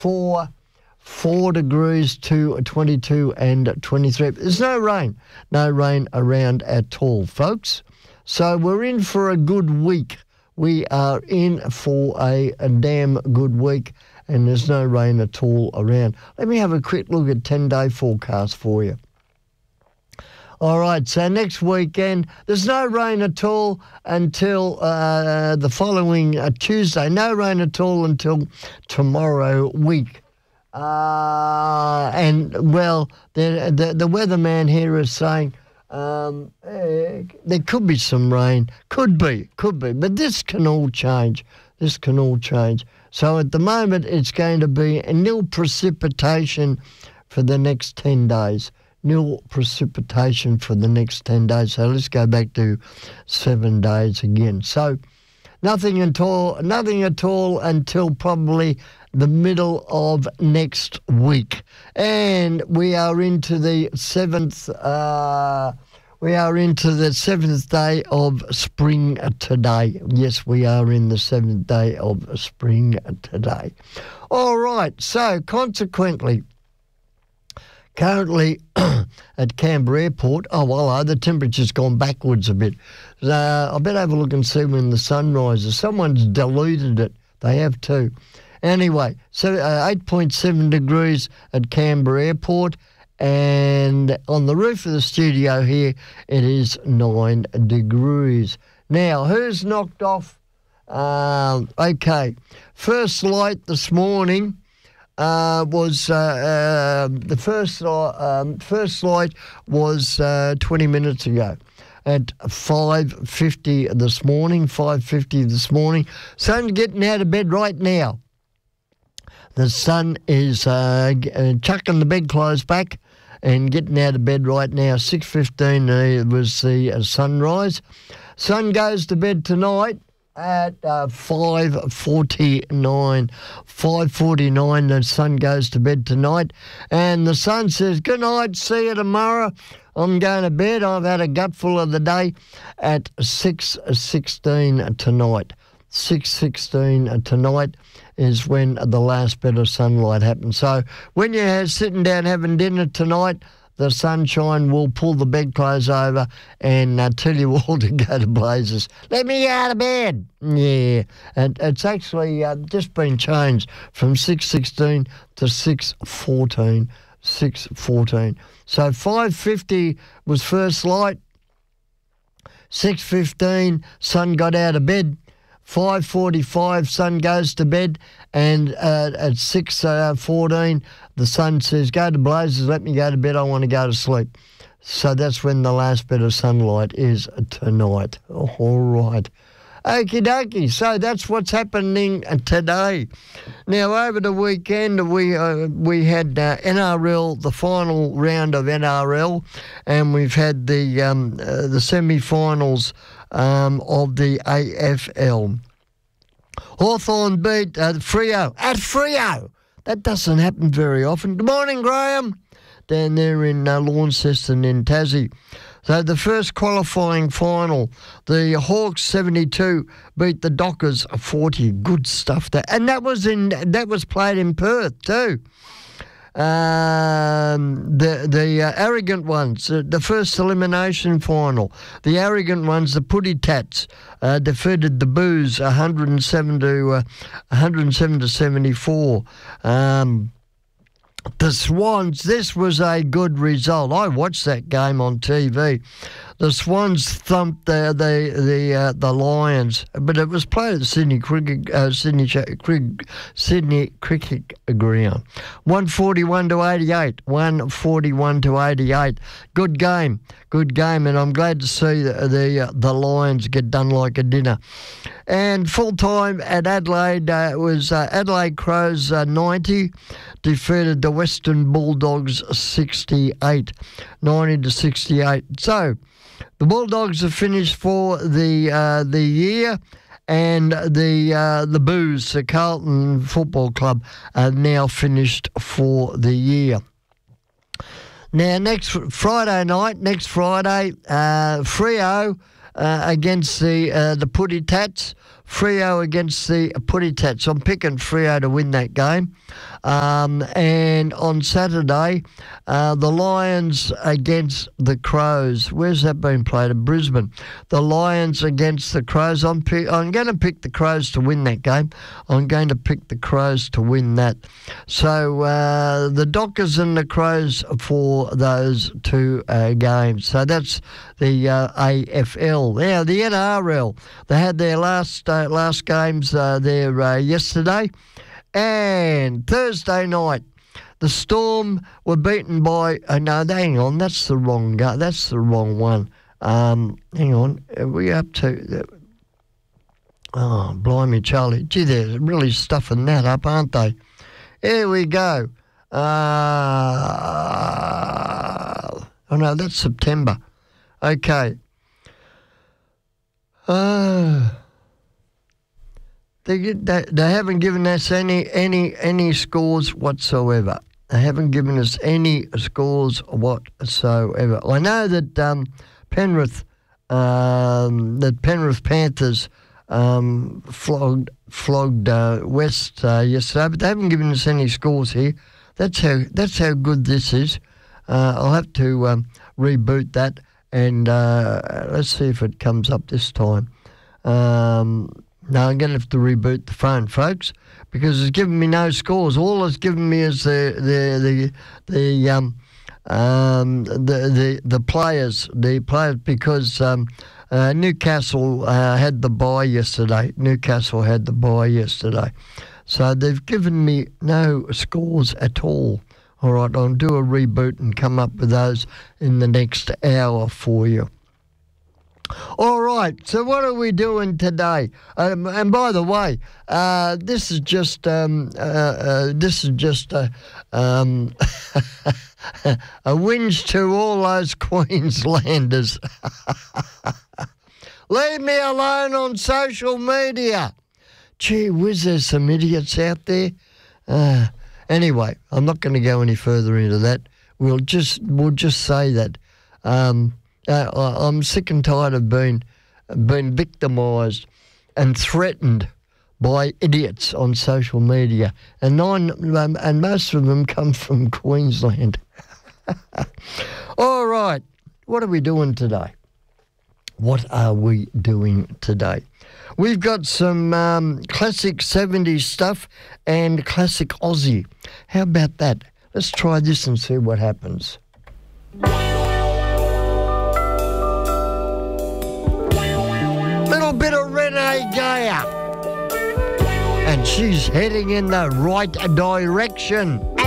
for 4 degrees to 22 and 23. There's no rain around at all, folks. So we're in for a good week. We are in for a damn good week, and there's no rain at all around. Let me have a quick look at 10-day forecast for you. All right, so next weekend, there's no rain at all until the following Tuesday. No rain at all until tomorrow week. And, well, the weatherman here is saying there could be some rain. Could be. But this can all change. So at the moment, it's going to be a nil precipitation for the next 10 days. Nil precipitation for the next 10 days. So let's go back to 7 days again. So nothing at all until probably the middle of next week. And we are into the seventh day of spring today. Yes, we are in the 7th day of spring today. All right, so consequently, currently at Canberra Airport, the temperature's gone backwards a bit. I better have a look and see when the sun rises. Someone's diluted it. They have too. Anyway, so 8.7 degrees at Canberra Airport, and on the roof of the studio here, it is 9 degrees. Now, who's knocked off? Okay, first light this morning was the first light was 20 minutes ago at 5:50 this morning. 5:50 this morning. Sun's getting out of bed right now. The sun is chucking the bedclothes back and getting out of bed right now. 6:15 was the sunrise. Sun goes to bed tonight at 5:49. 5:49, the sun goes to bed tonight. And the sun says, good night, see you tomorrow. I'm going to bed. I've had a gutful of the day at 6:16 tonight. 6:16 tonight is when the last bit of sunlight happens. So when you're sitting down having dinner tonight, the sunshine will pull the bedclothes over and tell you all to go to blazes. Let me out of bed. Yeah, and it's actually just been changed from 6:16 to 6:14. 6:14. So 5:50 was first light. 6:15, sun got out of bed. 5:45, sun goes to bed, and at 6:14, the sun says, go to blazes, let me go to bed, I want to go to sleep. So that's when the last bit of sunlight is tonight. All right. Okie dokie, so that's what's happening today. Now, over the weekend, we had NRL, the final round of NRL, and we've had the semi-finals of the AFL. Hawthorn beat Freo at Freo. That doesn't happen very often. Good morning, Graham. Down there in Launceston in Tassie. So the first qualifying final, the Hawks 72 beat the Dockers 40. Good stuff there, and that was played in Perth too. The arrogant ones, the first elimination final. The arrogant ones, the Putty Tats, defeated the Boos 107 to 74. The Swans, this was a good result. I watched that game on TV. The Swans thumped the Lions, but it was played at the Sydney Cricket Ground. 141 to 88. 141 to 88. Good game, and I'm glad to see the Lions get done like a dinner. And full time at Adelaide, it was Adelaide Crows 90 defeated the Western Bulldogs 68, 90 to 68. So the Bulldogs have finished for the year, and the Boos, the Carlton Football Club, are now finished for the year. Now, next Friday, Freo against the Putty Tats. Freo against the Putty Tats. I'm picking Freo to win that game. And on Saturday, the Lions against the Crows. Where's that been played? At Brisbane. The Lions against the Crows. I'm going to pick the Crows to win that game. I'm going to pick the Crows to win that. So the Dockers and the Crows for those two games. So that's the AFL. Now, the NRL, they had their last games there yesterday. And Thursday night, the Storm were beaten by... no, hang on, that's the wrong one. Hang on, are we up to... Oh, blimey, Charlie. Gee, they're really stuffing that up, aren't they? Here we go. Oh, no, that's September. Okay. They haven't given us any scores whatsoever. They haven't given us any scores whatsoever. I know that Penrith Panthers flogged West yesterday, but they haven't given us any scores here. That's how good this is. I'll have to reboot that and let's see if it comes up this time. No, I'm going to have to reboot the phone, folks, because it's giving me no scores. All it's given me is the players, because Newcastle had the bye yesterday. So they've given me no scores at all. All right, I'll do a reboot and come up with those in the next hour for you. All right, so what are we doing today? And by the way, this is just a whinge to all those Queenslanders. Leave me alone on social media. Gee whiz, there's some idiots out there. Anyway, I'm not going to go any further into that. We'll just say that. I'm sick and tired of being victimised and threatened by idiots on social media, and most of them come from Queensland. All right, what are we doing today? We've got some classic 70s stuff and classic Aussie. How about that? Let's try this and see what happens. Little bit of Renee Geyer, and she's heading in the right direction.